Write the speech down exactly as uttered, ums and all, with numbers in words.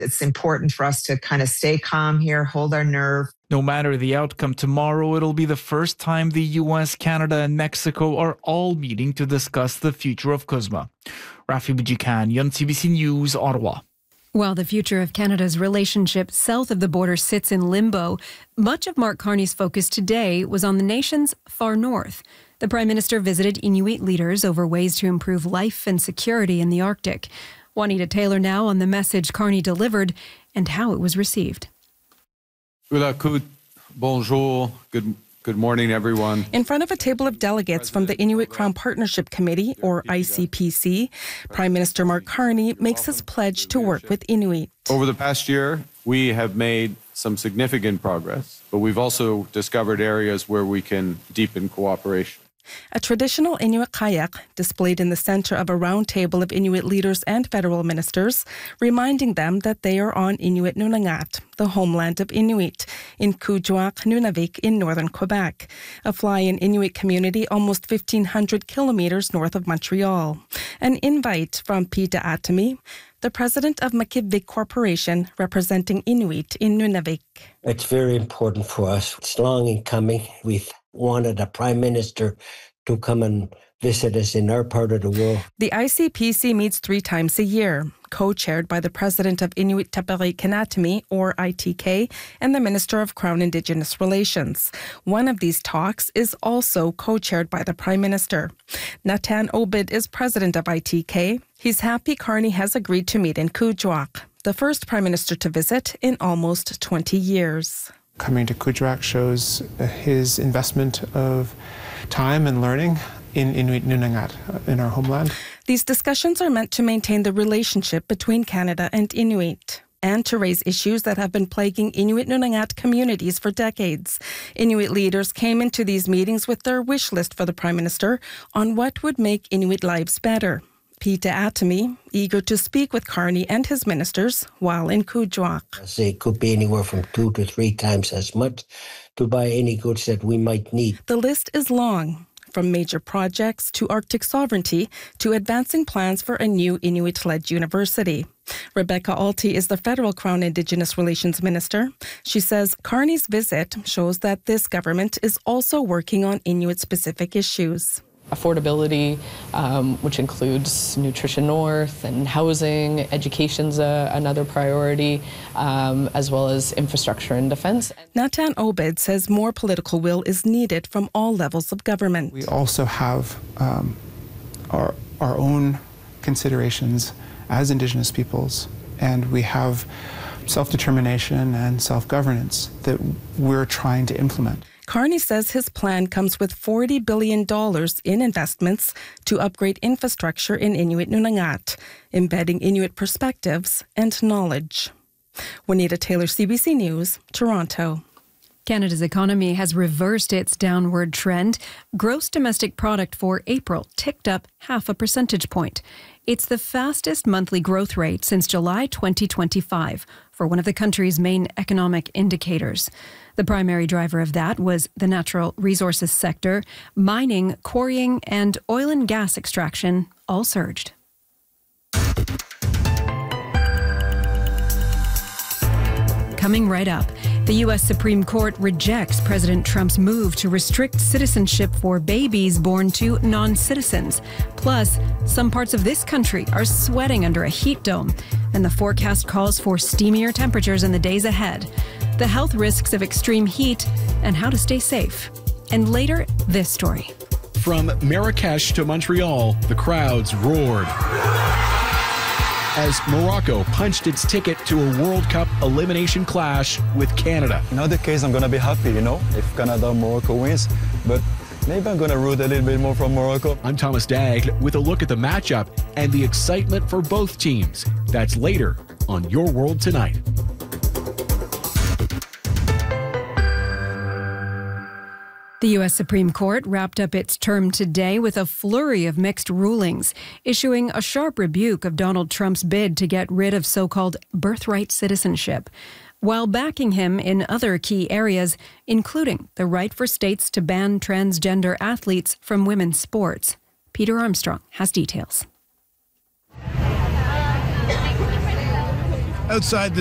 It's important for us to kind of stay calm here, hold our nerve. No matter the outcome tomorrow, it'll be the first time the U S, Canada, and Mexico are all meeting to discuss the future of CUSMA. Rafi Bajikanian, C B C News, Ottawa. While the future of Canada's relationship south of the border sits in limbo, much of Mark Carney's focus today was on the nation's far north. The Prime Minister visited Inuit leaders over ways to improve life and security in the Arctic. Juanita Taylor now on the message Carney delivered and how it was received. Ulakut, bonjour, good Good morning, everyone. In front of a table of delegates from the Inuit Crown Partnership Committee, or I C P C, Prime Minister Mark Carney makes his pledge to work with Inuit. Over the past year, we have made some significant progress, but we've also discovered areas where we can deepen cooperation. A traditional Inuit kayak displayed in the center of a round table of Inuit leaders and federal ministers, reminding them that they are on Inuit Nunangat, the homeland of Inuit, in Kuujjuaq, Nunavik in northern Quebec, a fly-in Inuit community almost fifteen hundred kilometers north of Montreal. An invite from Peter Atami, the president of Makivik Corporation, representing Inuit in Nunavik. It's very important for us. It's long in coming. We've wanted a prime minister to come and visit us in our part of the world. The I C P C meets three times a year, co-chaired by the president of Inuit Taperi Kanatami, or I T K, and the Minister of Crown Indigenous Relations. One of these talks is also co-chaired by the Prime Minister. Natan Obid is president of I T K. He's happy Carney has agreed to meet in Kuujjuaq, the first prime minister to visit in almost twenty years. Coming to Kuujjuaq shows his investment of time and learning in Inuit Nunangat, in our homeland. These discussions are meant to maintain the relationship between Canada and Inuit, and to raise issues that have been plaguing Inuit Nunangat communities for decades. Inuit leaders came into these meetings with their wish list for the Prime Minister on what would make Inuit lives better. Peter Atami, eager to speak with Carney and his ministers while in Kuujjuaq. It could be anywhere from two to three times as much to buy any goods that we might need. The list is long, from major projects to Arctic sovereignty to advancing plans for a new Inuit-led university. Rebecca Alty is the federal Crown Indigenous Relations Minister. She says Carney's visit shows that this government is also working on Inuit-specific issues. Affordability, um, which includes Nutrition North and housing, education's a, another priority, um, as well as infrastructure and defense. Natan Obid says more political will is needed from all levels of government. We also have um, our, our own considerations as Indigenous peoples, and we have self-determination and self-governance that we're trying to implement. Carney says his plan comes with forty billion dollars in investments to upgrade infrastructure in Inuit Nunangat, embedding Inuit perspectives and knowledge. Juanita Taylor, C B C News, Toronto. Canada's economy has reversed its downward trend. Gross domestic product for April ticked up half a percentage point. It's the fastest monthly growth rate since July twenty twenty-five for one of the country's main economic indicators. The primary driver of that was the natural resources sector. Mining, quarrying, and oil and gas extraction all surged. Coming right up, the U S Supreme Court rejects President Trump's move to restrict citizenship for babies born to non-citizens. Plus, some parts of this country are sweating under a heat dome, and the forecast calls for steamier temperatures in the days ahead. The health risks of extreme heat and how to stay safe. And later, this story. From Marrakesh to Montreal, the crowds roared as Morocco punched its ticket to a World Cup elimination clash with Canada. In other case, I'm going to be happy, you know, if Canada or Morocco wins, but maybe I'm going to root a little bit more for Morocco. I'm Thomas Daigle with a look at the matchup and the excitement for both teams. That's later on Your World Tonight. The U S Supreme Court wrapped up its term today with a flurry of mixed rulings, issuing a sharp rebuke of Donald Trump's bid to get rid of so-called birthright citizenship, while backing him in other key areas, including the right for states to ban transgender athletes from women's sports. Peter Armstrong has details. outside the